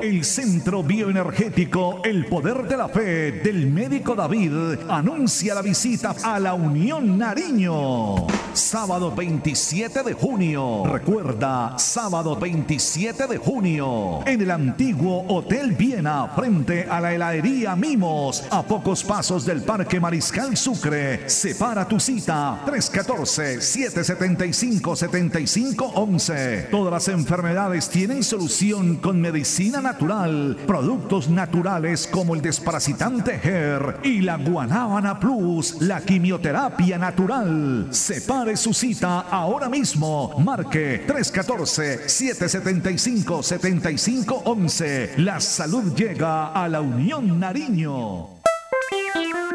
El Centro Bioenergético El Poder de la Fe del Médico David anuncia la visita a la Unión Nariño. Sábado 27 de junio. Recuerda, sábado 27 de junio. En el antiguo Hotel Viena, frente a la heladería Mimos, a pocos pasos del Parque Mariscal Sucre. Separa tu cita 314-775-7511. Todas las enfermedades tienen solución con medicina natural, productos naturales como el desparasitante GER y la Guanábana Plus, la quimioterapia natural. Separe su cita ahora mismo. Marque 314-775-7511. La salud llega a la Unión Nariño.